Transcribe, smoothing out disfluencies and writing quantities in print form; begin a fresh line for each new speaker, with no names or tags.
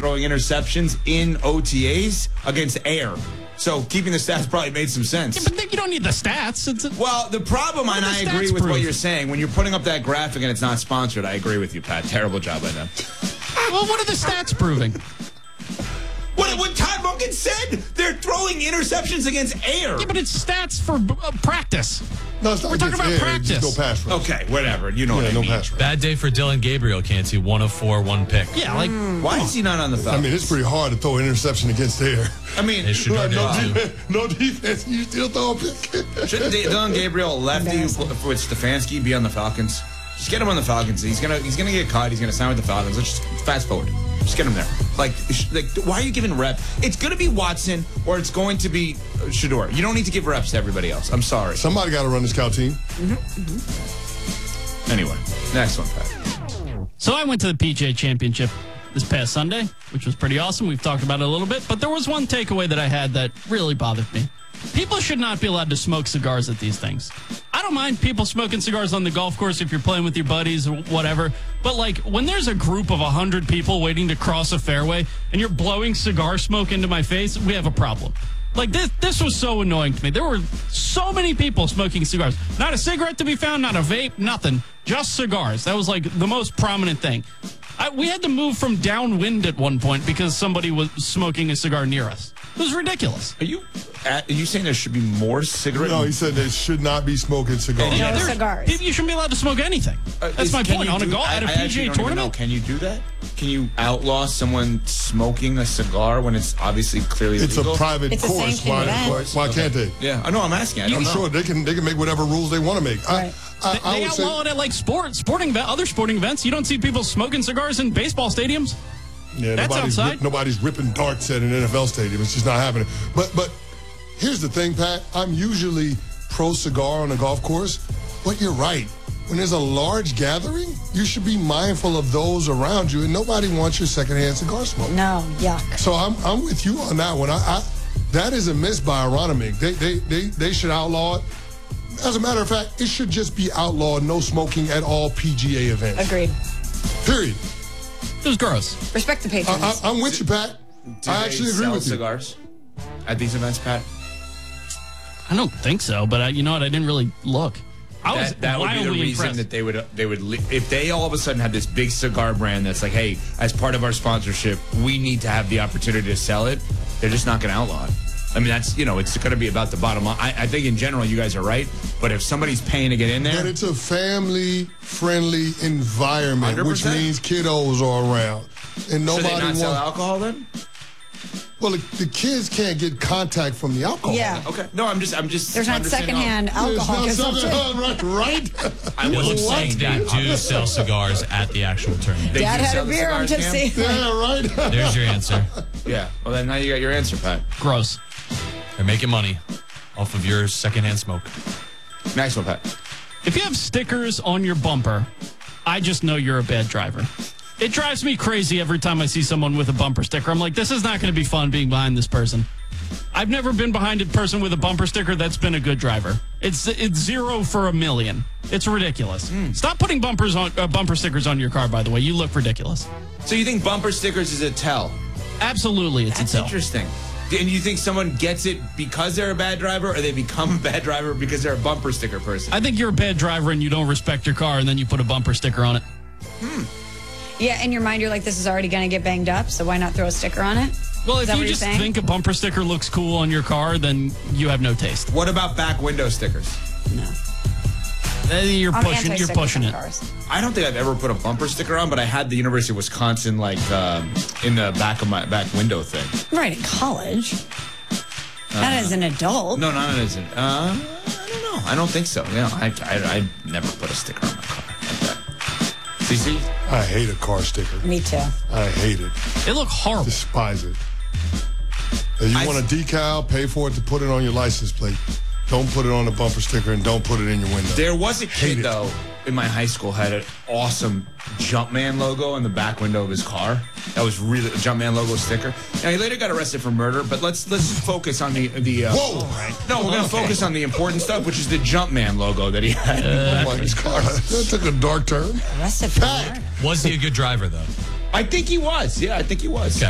throwing interceptions in OTAs against air. So keeping the stats probably made some sense.
Yeah, but you don't need the stats.
Well, the problem, and I agree with what you're saying, when you're putting up that graphic and it's not sponsored, I agree with you, Pat. Terrible job by them.
Well, what are the stats proving?
What Todd Monken said? They're throwing interceptions against air.
Yeah, but it's stats for practice.
No, it's not.
We're talking about practice.
Just no pass rush.
Okay, whatever. You know what I mean.
No pass rush.
Bad day for Dylan Gabriel, can't he? 1 of 4, 1 pick.
Yeah, like
why is he not on the Falcons?
I mean, it's pretty hard to throw an interception against the air.
I mean,
no defense, you still throw a pick.
Shouldn't Dylan Gabriel, lefty with Stefanski, be on the Falcons? Just get him on the Falcons. He's gonna get cut. He's gonna sign with the Falcons. Let's just fast forward. Just get him there. Like, why are you giving rep? It's going to be Watson or it's going to be Shedeur. You don't need to give reps to everybody else. I'm sorry.
Somebody got to run the scout team.
Anyway, next one, Pat.
So I went to the PGA Championship this past Sunday, which was pretty awesome. We've talked about it a little bit, but there was one takeaway that I had that really bothered me. People should not be allowed to smoke cigars at these things. I don't mind people smoking cigars on the golf course if you're playing with your buddies or whatever. But, like, when there's a group of 100 people waiting to cross a fairway and you're blowing cigar smoke into my face, we have a problem. Like, this was so annoying to me. There were so many people smoking cigars. Not a cigarette to be found, not a vape, nothing. Just cigars. That was, like, the most prominent thing. We had to move from downwind at one point because somebody was smoking a cigar near us. It was ridiculous.
Are you saying there should be more cigarettes?
No, he said they should not be smoking cigars.
No cigars.
You shouldn't be allowed to smoke anything. That's my point. On a golf at a PGA tournament,
can you do that? Can you outlaw someone smoking a cigar when it's obviously clearly
it's
legal?
A private
it's
course.
Why
can't they?
Yeah, I know. I'm asking. I don't know.
Sure, they can make whatever rules they want to make.
Right.
They outlaw it at like other sporting events. You don't see people smoking cigars in baseball stadiums.
Yeah,
that's outside.
Nobody's ripping darts at an NFL stadium. It's just not happening. But here's the thing, Pat. I'm usually pro cigar on a golf course, but you're right. When there's a large gathering, you should be mindful of those around you, and nobody wants your secondhand cigar smoke.
No, yuck.
So I'm with you on that one. That is a miss by Aronimig. They should outlaw it. As a matter of fact, it should just be outlawed, no smoking at all PGA events.
Agreed.
Period.
It was gross.
Respect the patrons.
I'm with you, Pat. I actually agree with you.
Cigars at these events, Pat?
I don't think so, but you know what? I didn't really look.
That would be the reason
impressed.
that they would if they all of a sudden had this big cigar brand that's like, hey, as part of our sponsorship, we need to have the opportunity to sell it. They're just not going to outlaw it. I mean, that's, it's going to be about the bottom line. I think in general you guys are right, but if somebody's paying to get in there,
but it's a family-friendly environment,
100%.
which means kiddos are around, and nobody
should they not sell alcohol then?
Well, the kids can't get contact from the alcohol.
Yeah.
Okay. No, I'm just.
There's not secondhand alcohol.
Right.
I wasn't saying they do sell cigars at the actual tournament.
Dad had a beer. I'm just saying.
Yeah, right.
There's your answer.
Yeah. Well, then now you got your answer, Pat.
Gross.
They're making money off of your secondhand smoke.
Next one, Pat.
If you have stickers on your bumper, I just know you're a bad driver. It drives me crazy every time I see someone with a bumper sticker. I'm like, this is not going to be fun being behind this person. I've never been behind a person with a bumper sticker that's been a good driver. It's 0 for a million. It's ridiculous. Stop putting bumper stickers on your car, by the way. You look ridiculous.
So you think bumper stickers is a tell?
Absolutely, it's a tell.
Interesting. And you think someone gets it because they're a bad driver, or they become a bad driver because they're a bumper sticker person?
I think you're a bad driver and you don't respect your car, and then you put a bumper sticker on it.
Yeah, in your mind, you're like, this is already going to get banged up, so why not throw a sticker on it?
Well, if you just think a bumper sticker looks cool on your car, then you have no taste.
What about back window stickers?
No.
You're pushing it.
Cars.
I don't think I've ever put a bumper sticker on, but I had the University of Wisconsin, like, in the back of my back window thing.
Right, in college. Not as an adult.
No, not as an... I don't know. I don't think so. Yeah, I never put a sticker on my car like that. CC?
I hate a car sticker.
Me too.
I hate it.
They look horrible.
Despise it. If you want a decal, pay for it to put it on your license plate. Don't put it on the bumper sticker and don't put it in your window.
There was a kid, though, in my high school had an awesome Jumpman logo on the back window of his car. That was really a Jumpman logo sticker. Now, he later got arrested for murder, but let's just focus on the
Whoa!
No, we're going to focus on the important stuff, which is the Jumpman logo that he had on his car.
That took a dark turn.
Arrested for murder.
Was he a good driver, though?
I think he was. Yeah, I think he was.
Okay.